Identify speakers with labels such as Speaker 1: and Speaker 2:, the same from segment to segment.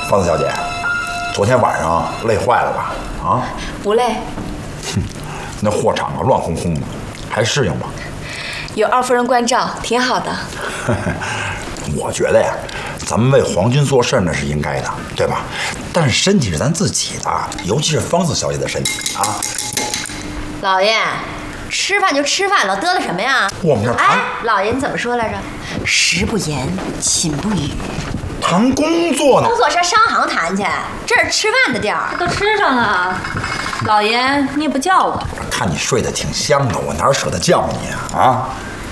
Speaker 1: 方子小姐，昨天晚上累坏了吧？啊？
Speaker 2: 不累。
Speaker 1: 那货场啊乱哄哄的，还适应吗？
Speaker 2: 有二夫人关照，挺好的。
Speaker 1: 我觉得呀，咱们为皇军做事那是应该的，对吧？但是身体是咱自己的，尤其是方子小姐的身体啊。
Speaker 3: 老爷，吃饭就吃饭了，嘚瑟什么呀？
Speaker 1: 我们这谈，
Speaker 3: 老爷你怎么说来着？食不言，寝不语。
Speaker 1: 谈工作呢。
Speaker 3: 工作上商行谈去，这是吃饭的地儿。
Speaker 4: 都吃上了，老爷你也不叫我。
Speaker 1: 看你睡得挺香的，我哪舍得叫你啊？啊？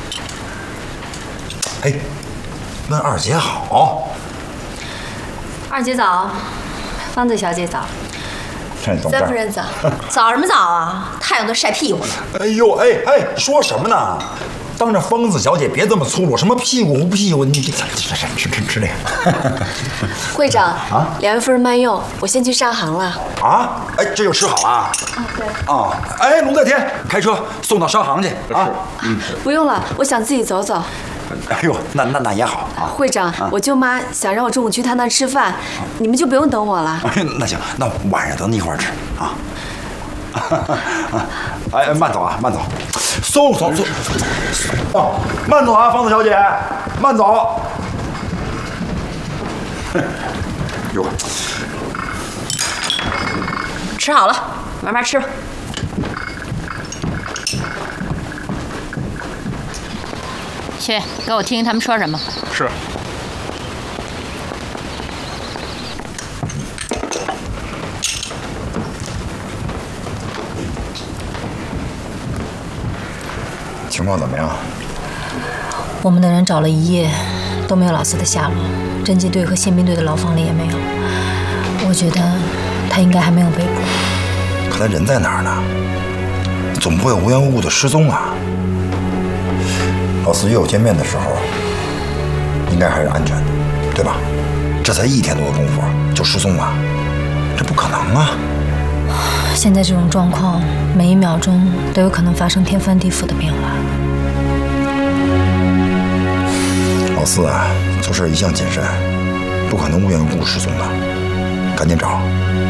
Speaker 1: 哎，问二姐好。
Speaker 4: 二姐早，方子小姐早。
Speaker 2: 三夫人早。
Speaker 3: 早什么早啊？太阳都晒屁股了。
Speaker 1: 哎呦，哎，说什么呢？当着方子小姐别这么粗鲁，什么屁股不屁股，你吃这个。
Speaker 2: 会长啊，两位夫人慢用，我先去上行了。
Speaker 1: 啊？哎，这就吃好了。
Speaker 2: 对。
Speaker 1: 啊，哎，龙在天，开车送到商行去啊。
Speaker 2: 不用了，我想自己走走。
Speaker 1: 哎呦，那也好啊。
Speaker 2: 会长，我舅妈想让我中午去她那吃饭，你们就不用等我了。
Speaker 1: 那行，那晚上等你一块儿吃啊。哎，慢走啊，慢走。松。哦，慢走啊，方子小姐，慢走。哟，
Speaker 3: 吃好了，慢慢吃吧。
Speaker 4: 去，给我听听他们说什么。
Speaker 5: 是。
Speaker 1: 情况怎么样？
Speaker 6: 我们的人找了一夜，都没有老四的下落，侦缉队和宪兵队的牢房里也没有。我觉得他应该还没有被捕。
Speaker 1: 可他人在哪儿呢？总不会无缘无故的失踪啊！老四约我见面的时候，应该还是安全的，对吧？这才1天多的功夫就失踪了，这不可能啊！
Speaker 6: 现在这种状况，每一秒钟都有可能发生天翻地覆的变化。
Speaker 1: 老四啊，做事一向谨慎，不可能无缘无故失踪的，赶紧找。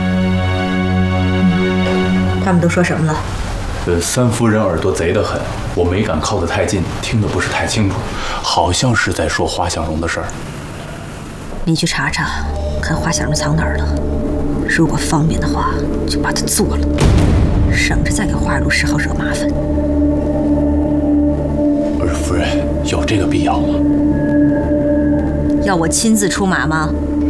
Speaker 3: 他们都说什么了？
Speaker 5: 三夫人耳朵贼得很，我没敢靠得太近，听得不是太清楚，好像是在说华小荣的事儿。
Speaker 3: 你去查查，看华小荣藏哪儿了。如果方便的话，就把他做了，省着再给华尔路10号惹麻烦。
Speaker 5: 夫人，有这个必要吗？
Speaker 3: 要我亲自出马吗？